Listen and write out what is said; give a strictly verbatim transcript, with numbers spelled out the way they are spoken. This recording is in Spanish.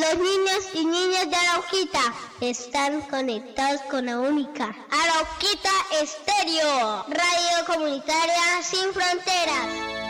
los niños y niñas de Arauquita están conectados con la única Arauquita Estéreo, radio comunitaria sin fronteras.